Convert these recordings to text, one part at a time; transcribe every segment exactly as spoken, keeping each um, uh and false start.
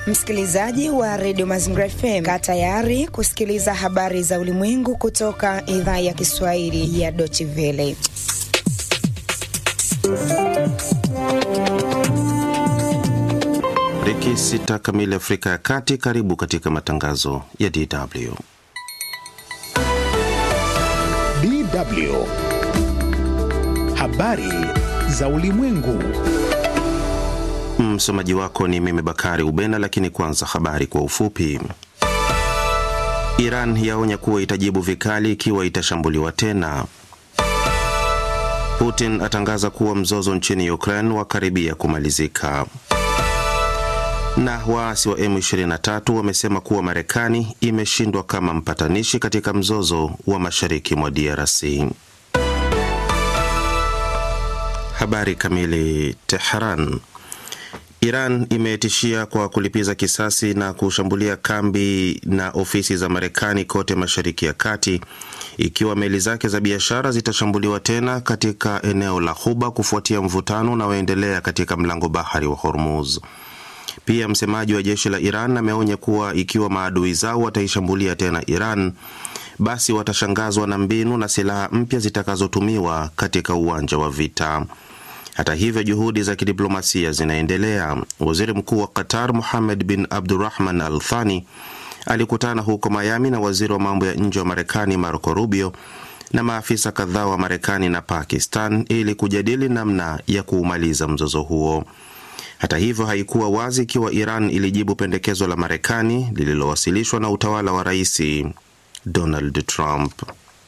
Msikilizaji wa Radio Mazingira F M, kaa tayari kusikiliza habari za ulimwengu kutoka idhaa ya Kiswahili ya Deutsche Welle. Riki sita kamili Afrika ya Kati. Karibu katika matangazo ya D W. D W. Habari za ulimwengu. Msomaji wako ni mimi Bakari Ubena, lakini kwanza habari kwa ufupi. Iran yaonya kuwa itajibu vikali ikiwa itashambuliwa tena. Putin atangaza kuwa mzozo nchini Ukraine wakaribia kumalizika. Na waasi wa M ishirini na tatu wamesema kuwa Marekani imeshindwa kama mpatanishi katika mzozo wa mashariki mwa D R C. Habari kamili. Tehran. Iran imetishia kwa kulipiza kisasi na kushambulia kambi na ofisi za Marekani kote Mashariki ya Kati ikiwa meli zake za biashara zitashambuliwa tena katika eneo la Ghuba kufuatia mvutano unaoendelea katika mlango bahari wa Hormuz. Pia msemaji wa jeshi la Iran ameonya kuwa ikiwa maadui zao wataishambulia tena Iran, basi watashangazwa na mbinu na silaha mpya zitakazotumiwa katika uwanja wa vita. Hata hivyo, juhudi za kidiplomasia zinaendelea. Waziri Mkuu wa Qatar Mohammed bin Abdulrahman Al Thani alikutana huko Miami na waziri wa mambo ya nje wa Marekani Marco Rubio na maafisa kadhaa wa Marekani na Pakistan ili kujadili namna ya kuumaliza mzozo huo. Hata hivyo, haikuwa wazi ikiwa Iran ilijibu pendekezo la Marekani lililowasilishwa na utawala wa Rais Donald Trump.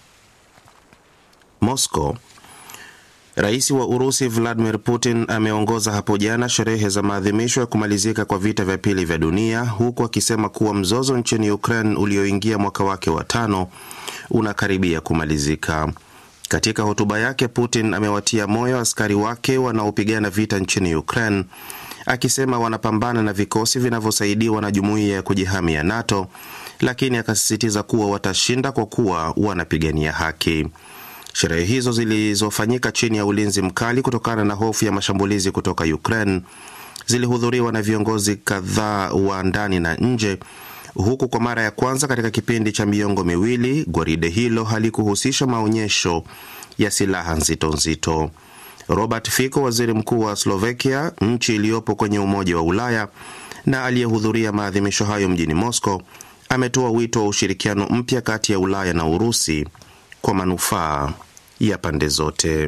Moscow. Rais wa Urusi Vladimir Putin ameongoza hapo jana sherehe za maadhimisho ya kumalizika kwa vita vya pili vya dunia, huku akisema kuwa mzozo nchini Ukraine ulioingia mwaka wake wa tano unakaribia kumalizika. Katika hotuba yake, Putin amewatia moyo askari wake wanaopigana vita nchini Ukraine, akisema wanapambana na vikosi vinavyosaidiwa na jumuiya ya kujihami ya NATO, lakini akasisitiza kuwa watashinda kwa kuwa wanapigania haki. Sherehe hizo zilizofanyika chini ya ulinzi mkali kutokana na hofu ya mashambulizi kutoka Ukraine zilihudhuriwa na viongozi kadhaa wa ndani na nje, huku kwa mara ya kwanza katika kipindi cha miongo miwili gwaride hilo halikuhusisha maonyesho ya silaha nzito nzito. Robert Fico, waziri mkuu wa Slovakia, nchi iliyopo kwenye Umoja wa Ulaya na aliyehudhuria maadhimisho hayo mjini Moscow, ametoa wito wa ushirikiano mpya kati ya Ulaya na Urusi kwa manufaa ya pande zote.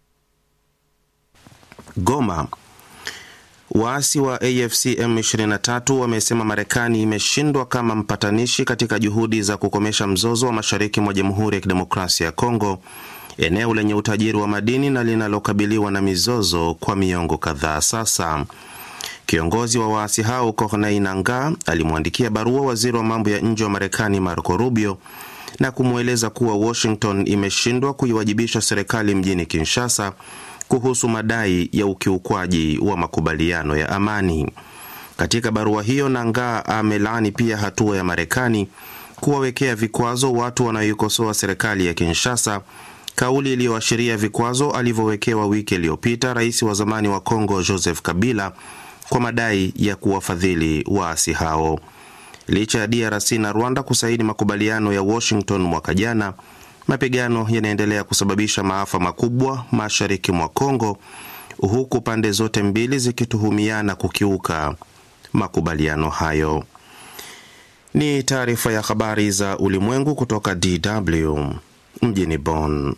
Goma. Waasi wa A F C M ishirini na tatu wamesema Marekani imeshindwa kama mpatanishi katika juhudi za kukomesha mzozo wa mashariki mwa Jamhuri ya Kidemokrasia ya Kongo, eneo lenye utajiri wa madini na linalokabiliwa na mizozo kwa miongo kadhaa sasa. Kiongozi wa waasi hao Corneille Nangaa alimwandikia barua waziri wa mambo ya nje wa Marekani Marco Rubio na kumweleza kuwa Washington imeshindwa kuiwajibisha serikali mjini Kinshasa kuhusu madai ya ukiukwaji wa makubaliano ya amani. Katika barua hiyo, Nangaa amelaani pia hatua ya Marekani kuwawekea vikwazo watu wanaoikosoa serikali ya Kinshasa, kauli iliyoashiria vikwazo alivyowekewa wiki iliyopita rais wa zamani wa Kongo Joseph Kabila kwa madai ya kuwafadhili waasi hao. Licha ya D R C na Rwanda kusaini makubaliano ya Washington mwaka jana, mapigano yanaendelea kusababisha maafa makubwa mashariki mwa Kongo, huku pande zote mbili zikituhumiana kukiuka makubaliano hayo. Ni taarifa ya habari za ulimwengu kutoka D W mjini Bonn.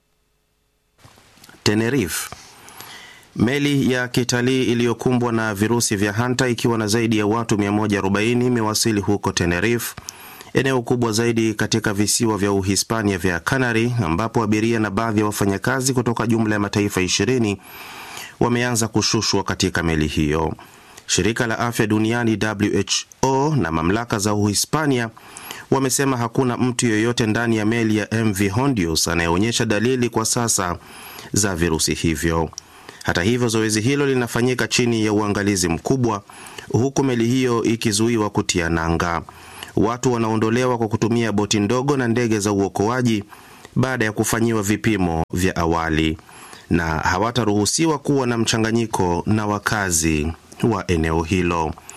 Tenerife. Meli ya kitalii iliyokumbwa na virusi vya hanta ikiwa na zaidi ya watu mia moja arobaini imewasili huko Tenerife, eneo kubwa zaidi katika visiwa vya Uhispania vya Canary, ambapo abiria na baadhi ya wafanyakazi kutoka jumla ya mataifa ishirini wameanza kushushwa katika meli hiyo. Shirika la Afya Duniani W H O na mamlaka za Uhispania wamesema hakuna mtu yoyote ndani ya meli ya M V Hondios anayeonyesha dalili kwa sasa za virusi hivyo. Hata hivyo, zoezi hilo linafanyika chini ya uangalizi mkubwa, huku meli hiyo ikizuiwa kutia nanga. Watu wanaondolewa kwa kutumia boti ndogo na ndege za uokoaji baada ya kufanyiwa vipimo vya awali, na hawataruhusiwa kuwa na mchanganyiko na wakazi wa eneo hilo.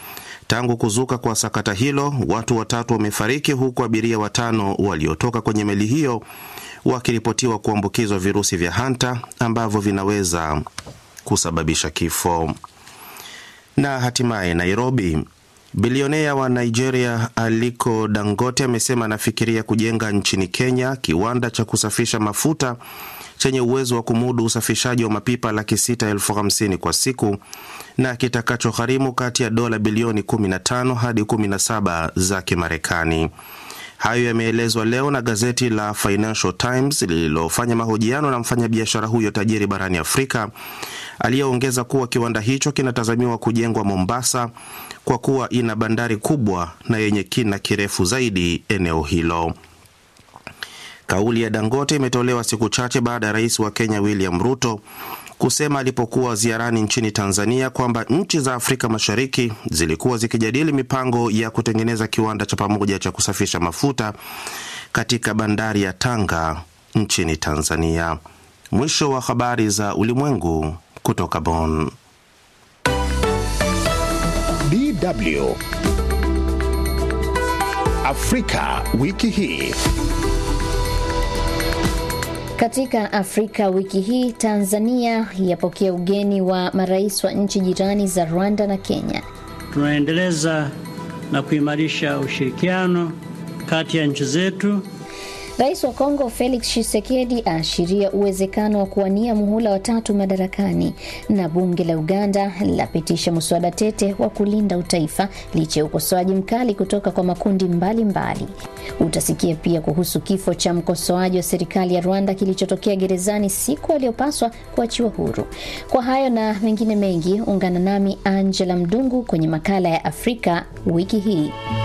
Tangu kuzuka kwa sakata hilo, watu watatu wamefariki huku abiria watano waliotoka kwenye meli hiyo wakiripotiwa kuambukizwa virusi vya hanta ambavyo vinaweza kusababisha kifo. Na hatimaye Nairobi, bilionea wa Nigeria Aliko Dangote amesema anafikiria kujenga nchini Kenya kiwanda cha kusafisha mafuta chenye uwezo wa kumudu usafishaji wa mapipa laki sita elfu hamsini kwa siku na kitakachogharimu kati ya dola bilioni kumi na tano hadi kumi na saba za Kimarekani. Hayo yameelezwa leo na gazeti la Financial Times lililofanya mahojiano na mfanyabiashara huyo tajiri barani Afrika, aliyeongeza kuwa kiwanda hicho kinatazamiwa kujengwa Mombasa kwa kuwa ina bandari kubwa na yenye kina kirefu zaidi eneo hilo. Kauli ya Dangote imetolewa siku chache baada ya rais wa Kenya William Ruto kusema alipokuwa ziarani nchini Tanzania kwamba nchi za Afrika Mashariki zilikuwa zikijadili mipango ya kutengeneza kiwanda cha pamoja cha kusafisha mafuta katika bandari ya Tanga nchini Tanzania. Mwisho wa habari za ulimwengu kutoka Bonn. D W Afrika wiki hii. Katika Afrika wiki hii, Tanzania yapokea ugeni wa marais wa nchi jirani za Rwanda na Kenya. Tunaendeleza na kuimarisha ushirikiano kati ya nchi zetu. Rais wa Kongo Felix Tshisekedi aashiria uwezekano wa kuwania muhula wa tatu madarakani, na bunge la Uganda lapitisha mswada tete wa kulinda utaifa licha ya ukosoaji mkali kutoka kwa makundi mbalimbali mbali. Utasikia pia kuhusu kifo cha mkosoaji wa serikali ya Rwanda kilichotokea gerezani siku aliyopaswa kuachiwa huru. Kwa hayo na mengine mengi, ungana nami Angela Mdungu kwenye makala ya Afrika wiki hii.